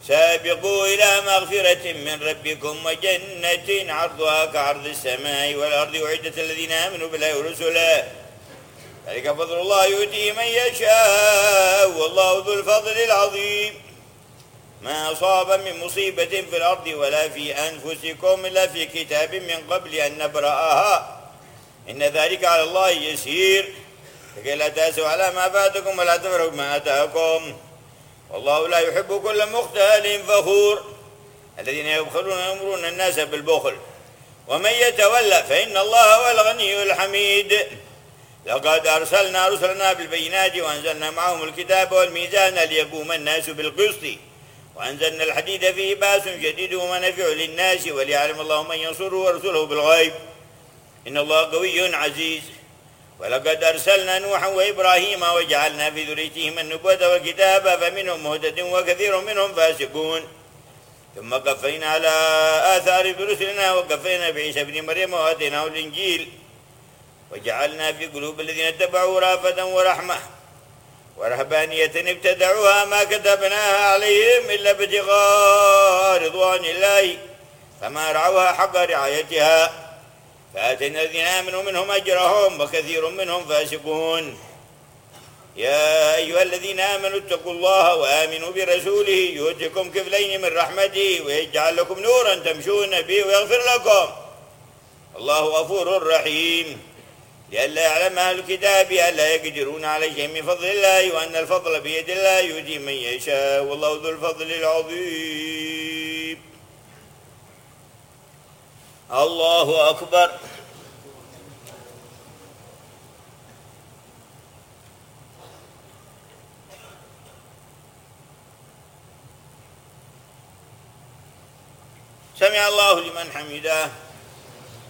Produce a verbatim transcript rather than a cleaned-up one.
سابقوا إلى مغفرة من ربكم وجنة عرضها كعرض السماء والأرض أعدت الذين آمنوا بالله ورسله ذلك فضل الله يؤتيه من يشاء والله ذو الفضل العظيم. ما أصاب من مصيبة في الأرض ولا في أنفسكم إلا في كتاب من قبل أن نبرأها إن ذلك على الله يسير لكي لا تأسوا على ما فاتكم ولا تفرحوا بما آتاكم والله لا يحب كل مختال فخور الذين يبخلون ويأمرون الناس بالبخل ومن يتولى فإن الله هو الغني الحميد. لقد أرسلنا رسلنا بالبينات وأنزلنا معهم الكتاب والميزان ليقوم الناس بالقسط وأنزلنا الحديد فيه بأس شديد ومنافع للناس وليعلم الله من ينصره ورسله بالغيب إن الله قوي عزيز. ولقد أرسلنا نوحا وإبراهيم وجعلنا في ذريتهما النبوة والكتاب فمنهم مهتد وكثير منهم فاسقون ثم قفينا على آثار برسلنا وقفينا بعيسى بن مريم وآتيناه الإنجيل وجعلنا في قلوب الذين اتبعوا رأفة ورحمة ورهبانية ابتدعوها ما كتبناها عليهم إلا ابتغاء رضوان الله فما رعوها حق رعايتها فآتينا الذين آمنوا منهم أجرهم وكثير منهم فاسقون. يا أيها الذين آمنوا اتقوا الله وآمنوا برسوله يؤتكم كفلين من رحمته ويجعل لكم نورا تمشون به ويغفر لكم الله غفور رحيم. لئلا يعلم أهل الكتاب ألا يقدرون على شيء من فضل الله وأن الفضل بيد الله يؤتي من يشاء والله ذو الفضل العظيم. الله أكبر. سمع الله لمن حمده.